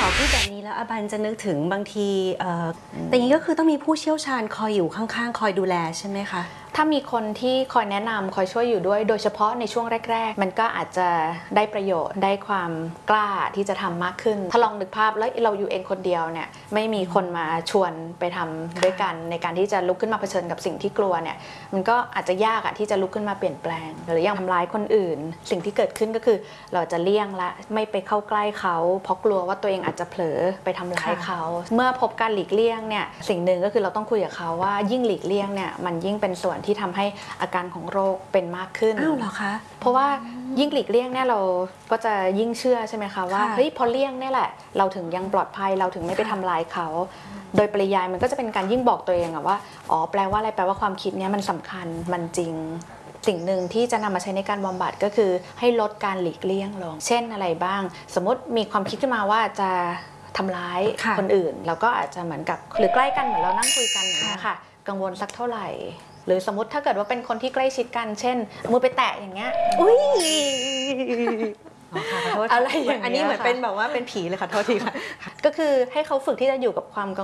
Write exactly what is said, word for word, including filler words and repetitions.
พูดแบบนี้แล้วอบันจะนึกถึงบางทีแต่อย่างนี้ก็คือต้องมีผู้เชี่ยวชาญคอยอยู่ข้างๆคอยดูแลใช่ไหมคะถ้ามีคนที่คอยแนะนำคอยช่วยอยู่ด้วยโดยเฉพาะในช่วงแรกๆมันก็อาจจะได้ประโยชน์ได้ความกล้าที่จะทำมากขึ้นถ้าลองนึกภาพแล้วเราอยู่เองคนเดียวเนี่ยไม่มีคนมาชวนไปทำด้วยกันในการที่จะลุกขึ้นมาเผชิญกับสิ่งที่กลัวเนี่ยมันก็อาจจะยากอะที่จะลุกขึ้นมาเปลี่ยนแปลงหรืออย่างทำร้ายคนอื่นสิ่งที่เกิดขึ้นก็คือเราจะเลี่ยงละไม่ไปเข้าใกล้เขาเพราะกลัวว่าตัวเองอาจจะเผลอไปทำร้ายเขาเมื่อพบการหลีกเลี่ยงเนี่ยสิ่งหนึ่งก็คือเราต้องคุยกับเขาว่ายิ่งหลีกเลี่ยงเนี่ยมันยิ่งเป็นส่วนที่ทำให้อาการของโรคเป็นมากขึ้นอ้าวเหรอคะเพราะว่ายิ่งหลีกเลี่ยงเนี่ยเราก็จะยิ่งเชื่อใช่ไหมคะว่าเฮ้ยพอเลี่ยงเนี่ยแหละเราถึงยังปลอดภัยเราถึงไม่ไปทำลายเขาโดยปริยายมันก็จะเป็นการยิ่งบอกตัวเองอะว่าอ๋อแปลว่าอะไรแปลว่าความคิดเนี้ยมันสำคัญมันจริงสิ่งหนึ่งที่จะนำมาใช้ในการบำบัดก็คือให้ลดการหลีกเลี่ยงลงเช่นอะไรบ้างสมมติมีความคิดขึ้นมาว่าจะทำร้ายคนอื่นเราก็อาจจะเหมือนกับหรือใกล้กันเหมือนเรานั่งคุยกันอย่างนี้ค่ะกังวลสักเท่าไหร่หรือสมมติถ้าเกิดว่าเป็นคนที่ใกล้ชิดกันเช่นมือไปแตะอย่างเงี้ยอุ้ยอะไรอย่างนี้อันนี้เหมือนเป็นแบบว่าเป็นผีเลยค่ะโทษทีค่ะก็คือให้เขาฝึกที่จะอยู่กับความ